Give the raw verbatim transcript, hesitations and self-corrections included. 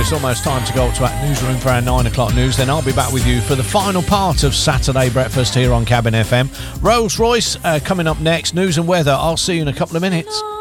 it's almost time to go up to our newsroom for our nine o'clock news. Then I'll be back with you for the final part of Saturday Breakfast here on Cabin F M. Rolls Royce uh, coming up next. News and weather. I'll see you in a couple of minutes.